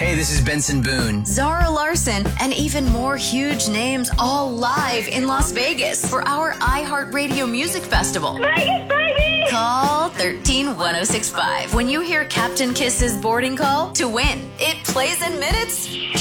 Hey, this is Benson Boone, Zara Larson, and even more huge names all live in Las Vegas for our iHeartRadio Music Festival. Vegas, baby! Call 131065. When you hear Captain Kiss's boarding call to win, it plays in minutes.